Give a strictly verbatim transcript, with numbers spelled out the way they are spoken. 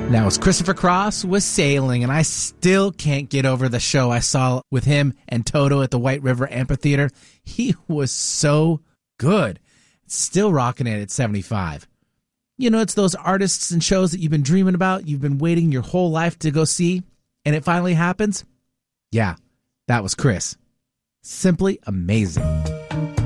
That was Christopher Cross with Sailing, and I still can't get over the show I saw with him and Toto at the White River Amphitheater. He was so good. Still rocking it at seventy-five. You know, it's those artists and shows that you've been dreaming about, you've been waiting your whole life to go see, and it finally happens? Yeah, that was Chris. Simply amazing.